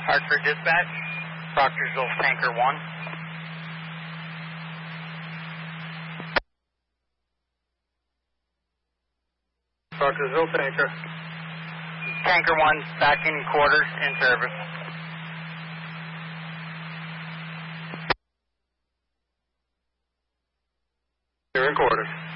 Hartford Dispatch, Proctorsville Tanker 1. Proctorsville Tanker. Tanker 1, back in quarters, in service. You're in quarters.